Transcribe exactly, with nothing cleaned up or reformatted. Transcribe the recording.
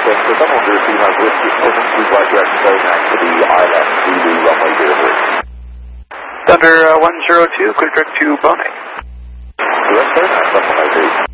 for double zero two nine whiskey, open to flight direct seven nine to the island, Zulu runway zero three. Thunder uh, one zero two, clear direct to Boeing. U S seven nine, runway three.